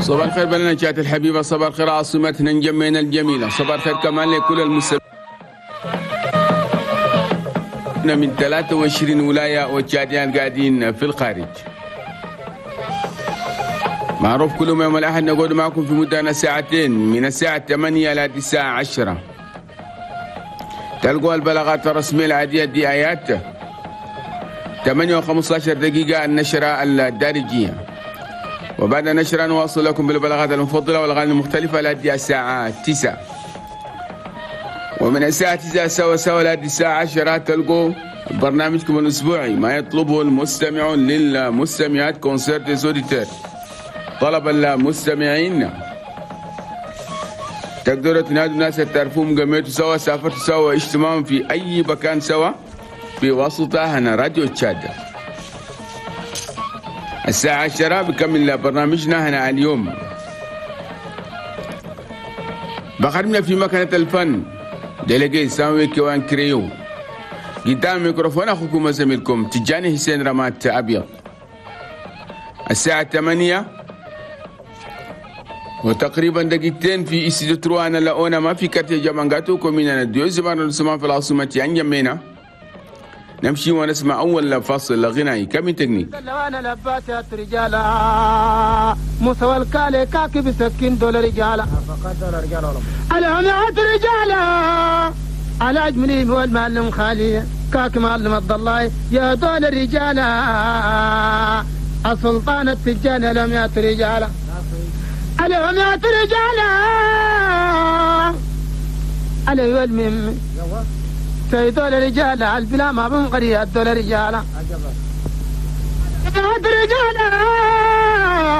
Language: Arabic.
صباح الخير بلنا شات الحبيبة، صباح الخير عاصمتنا نجمينا الجميلة، صباح الخير كمان لكل المستمعين من 23 ولاية والشاديان قاعدين في الخارج. معروف كل يوم الأحد نقعد معكم في مدة ساعتين من الساعة 8 إلى الساعة 10. تلقوا البلاغات الرسمية العادية دي آيات 8 و15 دقيقة النشرة الدارجية، وبعد النشرة نواصل لكم بالبلاغات المفضلة والأغاني المختلفة لحد الساعة 9، ومن الساعة 9 سوا لحد الساعة 10 تلقوا برنامجكم الأسبوعي ما يطلبه المستمعون للمستمعات كونسيرت زوديتر، طلب المستمعين. تقدروا تنادوا الناس تعرفوهم، قميتوا سوا، سافرتوا سوا، اجتماعهم في أي مكان سوا بواسطة هنا راديو تشاد. الساعة 10 بكمل برنامجنا هنا اليوم. بخرجنا في مكنة الفن ديليجي سامي كوان كريو، قدام ميكروفون أخوكم وزميلكم تجاني حسين رمات أبيض. الساعة 8 وتقريبا دقيقتين في استديو تروان لأونا ما في كارتي جامانغاتو كومينا نديو زمان السمان في العاصمة ينجمينا. نمشي ونسمع أول فصل لغنائي كم تكنيك. أنا لباسات رجالا موسى والكالي كاكي بسكين دول رجالا الهمات رجالا على أجملي هو المعلم خالي كاكي معلم الضلاي يا دول رجالا السلطان التجان الهمات رجالا الهمات رجالا علي المهم دول رجالا على البلا ما بنقري دول رجالا رجالا